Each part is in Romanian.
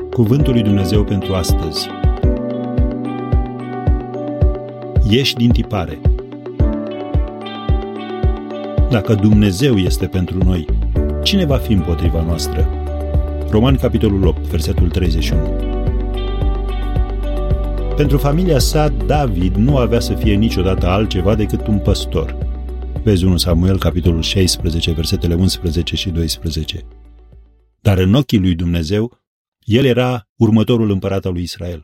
Cuvântul lui Dumnezeu pentru astăzi. Ieși din tipare. Dacă Dumnezeu este pentru noi, cine va fi împotriva noastră? Romani, capitolul 8, versetul 31. Pentru familia sa, David nu avea să fie niciodată altceva decât un păstor. Vezi 1 Samuel, capitolul 16, versetele 11 și 12. Dar în ochii lui Dumnezeu, el era următorul împărat al lui Israel.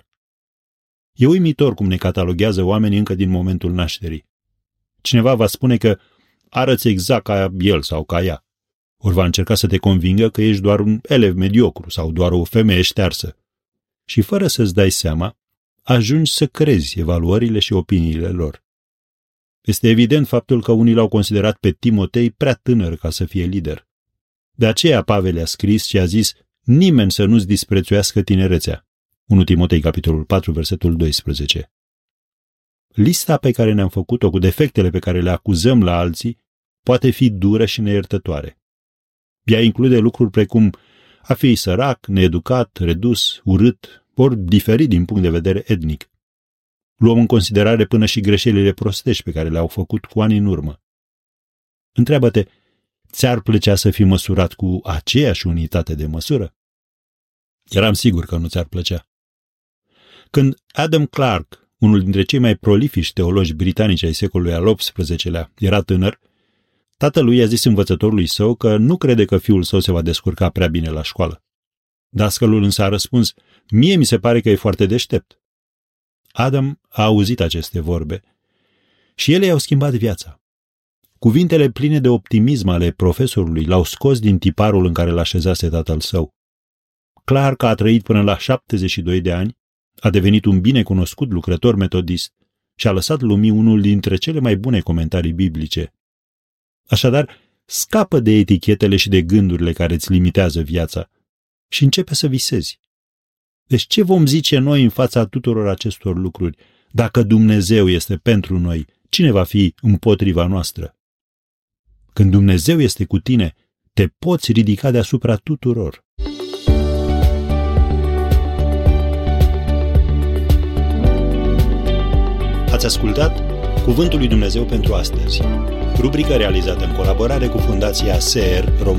E uimitor cum ne cataloghează oamenii încă din momentul nașterii. Cineva va spune că arăți exact ca el sau ca ea. Ori va încerca să te convingă că ești doar un elev mediocru sau doar o femeie ștearsă. Și fără să-ți dai seama, ajungi să crezi evaluările și opiniile lor. Este evident faptul că unii l-au considerat pe Timotei prea tânăr ca să fie lider. De aceea Pavel a scris și a zis: nimeni să nu-ți disprețuiască tinerețea. 1 Timotei, capitolul 4, versetul 12. Lista pe care ne-am făcut-o cu defectele pe care le acuzăm la alții poate fi dură și neiertătoare. Ea include lucruri precum a fi sărac, needucat, redus, urât, ori diferit din punct de vedere etnic. Luăm în considerare până și greșelile prostești pe care le-au făcut cu ani în urmă. Întreabă-te, ți-ar plăcea să fii măsurat cu aceeași unitate de măsură? Eram sigur că nu ți-ar plăcea. Când Adam Clarke, unul dintre cei mai prolifici teologi britanici ai secolului al XVIII-lea, era tânăr, tatălui i-a zis învățătorului său că nu crede că fiul său se va descurca prea bine la școală. Dascălul însă a răspuns: mie mi se pare că e foarte deștept. Adam a auzit aceste vorbe și ele i-au schimbat viața. Cuvintele pline de optimism ale profesorului l-au scos din tiparul în care l-așezase tatăl său. Clar că a trăit până la 72 de ani, a devenit un binecunoscut lucrător metodist și a lăsat lumii unul dintre cele mai bune comentarii biblice. Așadar, scapă de etichetele și de gândurile care îți limitează viața și începe să visezi. Deci ce vom zice noi în fața tuturor acestor lucruri? Dacă Dumnezeu este pentru noi, cine va fi împotriva noastră? Când Dumnezeu este cu tine, te poți ridica deasupra tuturor. Ați ascultat Cuvântul lui Dumnezeu pentru astăzi, rubrică realizată în colaborare cu Fundația SER România.